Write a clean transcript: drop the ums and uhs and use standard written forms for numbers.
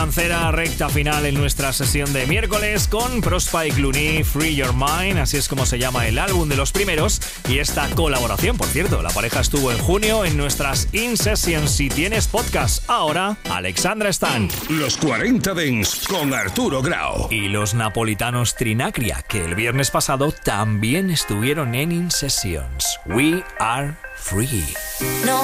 dancera, recta final en nuestra sesión de miércoles con Prospa y Cluny, Free Your Mind, así es como se llama el álbum de los primeros. Y esta colaboración, por cierto, la pareja estuvo en junio en nuestras In Sessions. Si tienes podcast ahora, Alexandra Stan. Los 40 Dents con Arturo Grau. Y los napolitanos Trinacria, que el viernes pasado también estuvieron en In Sessions. We are free. No